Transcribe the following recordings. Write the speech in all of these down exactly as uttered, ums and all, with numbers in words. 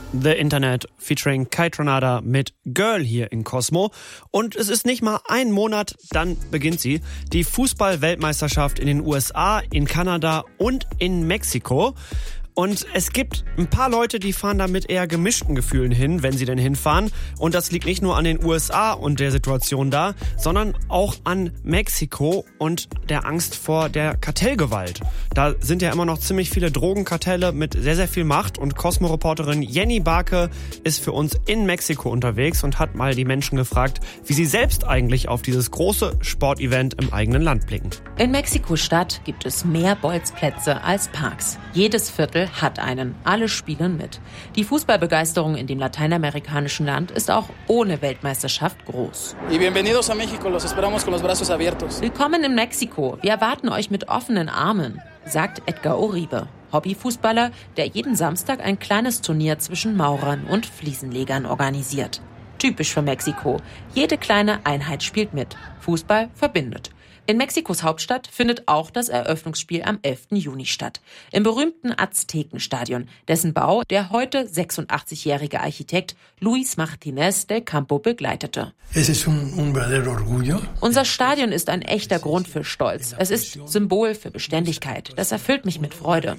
The Internet featuring Kai Tronada mit Girl hier in Cosmo. Und es ist nicht mal ein Monat, dann beginnt sie. Die Fußball-Weltmeisterschaft in den U S A, in Kanada und in Mexiko. Und es gibt ein paar Leute, die fahren da mit eher gemischten Gefühlen hin, wenn sie denn hinfahren. Und das liegt nicht nur an den U S A und der Situation da, sondern auch an Mexiko und der Angst vor der Kartellgewalt. Da sind ja immer noch ziemlich viele Drogenkartelle mit sehr, sehr viel Macht. Und Cosmo-Reporterin Jenny Barke ist für uns in Mexiko unterwegs und hat mal die Menschen gefragt, wie sie selbst eigentlich auf dieses große Sportevent im eigenen Land blicken. In Mexiko-Stadt gibt es mehr Bolzplätze als Parks. Jedes Viertel hat einen. Alle spielen mit. Die Fußballbegeisterung in dem lateinamerikanischen Land ist auch ohne Weltmeisterschaft groß. Willkommen in Mexiko. Wir erwarten euch mit offenen Armen, sagt Edgar Uribe, Hobbyfußballer, der jeden Samstag ein kleines Turnier zwischen Maurern und Fliesenlegern organisiert. Typisch für Mexiko. Jede kleine Einheit spielt mit. Fußball verbindet. In Mexikos Hauptstadt findet auch das Eröffnungsspiel am elften Juni statt. Im berühmten Aztekenstadion, dessen Bau der heute sechsundachtzigjährige Architekt Luis Martínez del Campo begleitete. Unser Stadion ist ein echter Grund für Stolz. Es ist Symbol für Beständigkeit. Das erfüllt mich mit Freude.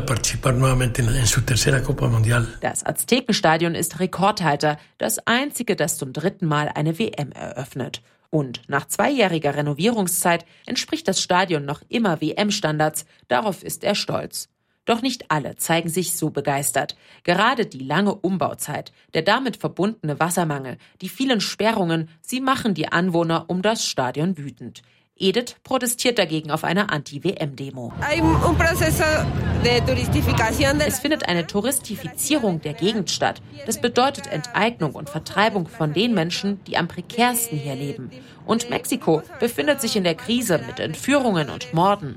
Das Aztekenstadion ist Rekordhalter, das einzige, das zum dritten Mal eine W M eröffnet. Und nach zweijähriger Renovierungszeit entspricht das Stadion noch immer W M-Standards. Darauf ist er stolz. Doch nicht alle zeigen sich so begeistert. Gerade die lange Umbauzeit, der damit verbundene Wassermangel, die vielen Sperrungen, sie machen die Anwohner um das Stadion wütend. Edith protestiert dagegen auf einer Anti-W M-Demo. Es findet eine Touristifizierung der Gegend statt. Das bedeutet Enteignung und Vertreibung von den Menschen, die am prekärsten hier leben. Und Mexiko befindet sich in der Krise mit Entführungen und Morden.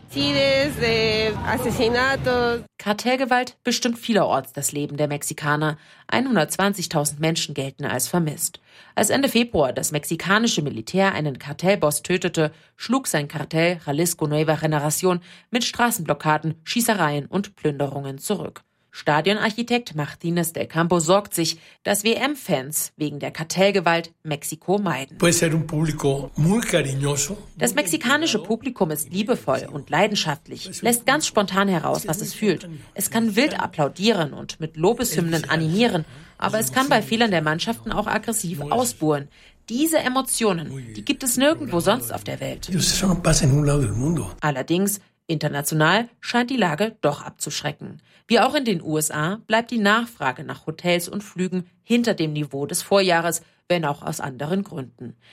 Kartellgewalt bestimmt vielerorts das Leben der Mexikaner. hundertzwanzigtausend Menschen gelten als vermisst. Als Ende Februar das mexikanische Militär einen Kartellboss tötete, schlug sein Kartell Jalisco Nueva Generación mit Straßenblockaden, Schießereien und Plünderungen zurück. Stadionarchitekt Martínez del Campo sorgt sich, dass W M-Fans wegen der Kartellgewalt Mexiko meiden. Das mexikanische Publikum ist liebevoll und leidenschaftlich, lässt ganz spontan heraus, was es fühlt. Es kann wild applaudieren und mit Lobeshymnen animieren, aber es kann bei Fehlern der Mannschaften auch aggressiv ausbuhen. Diese Emotionen, die gibt es nirgendwo sonst auf der Welt. Allerdings, international scheint die Lage doch abzuschrecken. Wie auch in den U S A bleibt die Nachfrage nach Hotels und Flügen hinter dem Niveau des Vorjahres, wenn auch aus anderen Gründen.